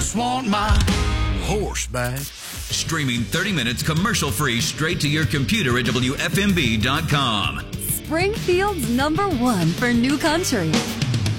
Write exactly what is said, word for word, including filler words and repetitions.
just want my horse back. Streaming thirty minutes commercial-free straight to your computer at W F M B dot com. Springfield's number one for new country.